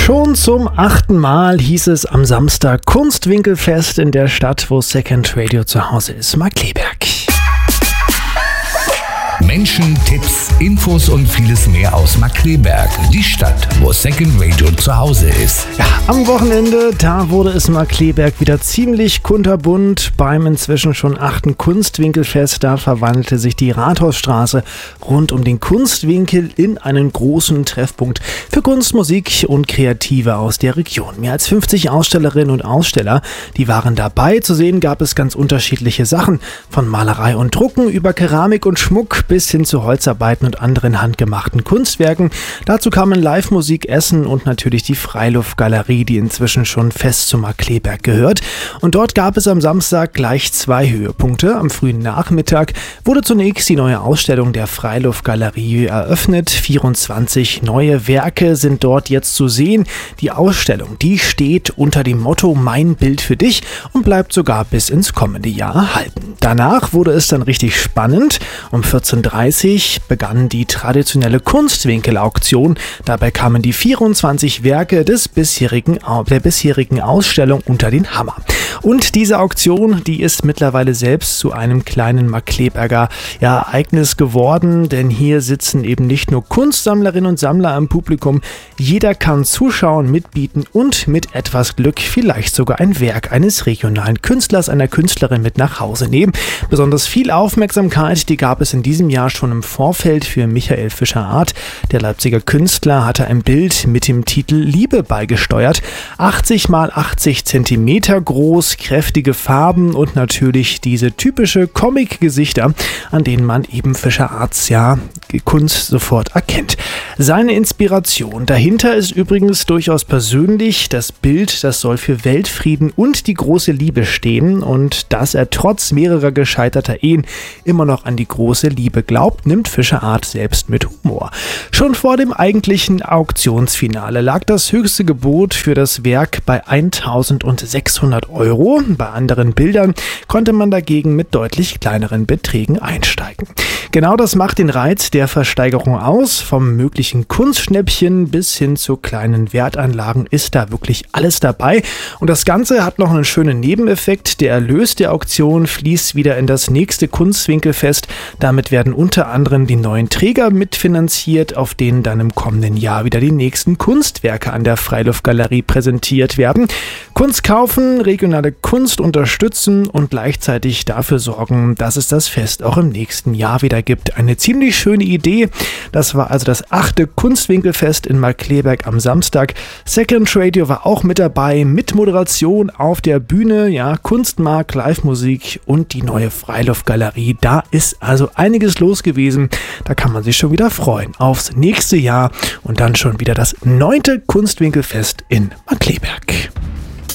Schon zum 8. Mal hieß es am Samstag Kunstwinkelfest in der Stadt, wo Second Radio zu Hause ist, Markkleeberg. Menschen, Tipps, Infos und vieles mehr aus Markkleeberg, die Stadt, wo Second Radio zu Hause ist. Ja, am Wochenende, da wurde es Markkleeberg wieder ziemlich kunterbunt. Beim inzwischen schon 8. Kunstwinkelfest, da verwandelte sich die Rathausstraße rund um den Kunstwinkel in einen großen Treffpunkt für Kunst, Musik und Kreative aus der Region. Mehr als 50 Ausstellerinnen und Aussteller, die waren dabei. Zu sehen gab es ganz unterschiedliche Sachen, von Malerei und Drucken über Keramik und Schmuck bis hin zu Holzarbeiten und anderen handgemachten Kunstwerken. Dazu kamen Live-Musik, Essen und natürlich die Freiluftgalerie, die inzwischen schon fest zu Markkleeberg gehört. Und dort gab es am Samstag gleich 2 Höhepunkte. Am frühen Nachmittag wurde zunächst die neue Ausstellung der Freiluftgalerie eröffnet. 24 neue Werke sind dort jetzt zu sehen. Die Ausstellung, die steht unter dem Motto Mein Bild für dich und bleibt sogar bis ins kommende Jahr erhalten. Danach wurde es dann richtig spannend. Um 14:30 Uhr begann die traditionelle Kunstwinkelauktion. Dabei kamen die 24 Werke der bisherigen Ausstellung unter den Hammer. Und diese Auktion, die ist mittlerweile selbst zu einem kleinen Markkleeberger Ereignis geworden, denn hier sitzen eben nicht nur Kunstsammlerinnen und Sammler im Publikum, jeder kann zuschauen, mitbieten und mit etwas Glück vielleicht sogar ein Werk eines regionalen Künstlers, einer Künstlerin mit nach Hause nehmen. Besonders viel Aufmerksamkeit, die gab es in diesem Jahr schon im Vorfeld für Michael Fischer-Arth. Der Leipziger Künstler hatte ein Bild mit dem Titel Liebe beigesteuert. 80 x 80 Zentimeter groß, kräftige Farben und natürlich diese typische Comic-Gesichter, an denen man eben Fischer-Arths Kunst sofort erkennt. Seine Inspiration dahinter ist übrigens durchaus persönlich. Das Bild, das soll für Weltfrieden und die große Liebe stehen, und dass er trotz mehrerer gescheiterter Ehen immer noch an die große Liebe glaubt, nimmt Fischer-Arth selbst mit Humor. Schon vor dem eigentlichen Auktionsfinale lag das höchste Gebot für das Werk bei 1.600 €. Bei anderen Bildern konnte man dagegen mit deutlich kleineren Beträgen einsteigen. Genau das macht den Reiz der Versteigerung aus. Vom möglichen Kunstschnäppchen bis hin zu kleinen Wertanlagen ist da wirklich alles dabei. Und das Ganze hat noch einen schönen Nebeneffekt. Der Erlös der Auktion fließt wieder in das nächste Kunstwinkelfest. Damit werden unter anderem die neuen Träger mitfinanziert, auf denen dann im kommenden Jahr wieder die nächsten Kunstwerke an der Freiluftgalerie präsentiert werden. Kunst kaufen, regionale Kunst unterstützen und gleichzeitig dafür sorgen, dass es das Fest auch im nächsten Jahr wieder gibt. Eine ziemlich schöne Idee. Das war also das 8. Kunstwinkelfest in Markkleeberg am Samstag. Second Radio war auch mit dabei, mit Moderation auf der Bühne, Kunstmarkt, Live-Musik und die neue Freiluftgalerie. Da ist also einiges los gewesen. Da kann man sich schon wieder freuen aufs nächste Jahr und dann schon wieder das 9. Kunstwinkelfest in Markkleeberg.